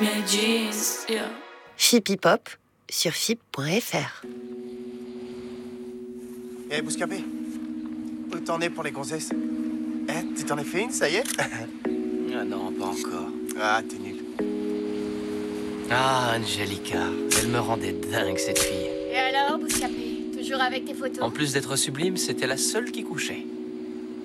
mes jeans, yeah. Fipi Pop sur fip.fr. Eh, Bouscapé, où t'en es pour les gonzesses? Eh, tu t'en as fait une, ça y est? Ah non, pas encore. Ah, t'es nul. Ah, Angelica, elle me rendait dingue, cette fille. Et alors, Bouscapé, toujours avec tes photos? En plus d'être sublime, c'était la seule qui couchait.